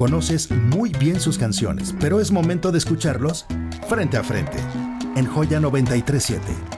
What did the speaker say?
Conoces muy bien sus canciones, pero es momento de escucharlos frente a frente. En Joya 93.7.